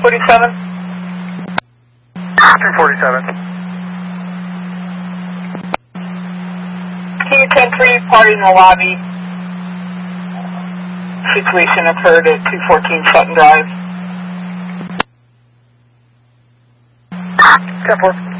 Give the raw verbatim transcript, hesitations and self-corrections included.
forty-seven? two forty-seven. T ten three, party in the lobby. Situation occurred at two fourteen Sutton Drive. ten four.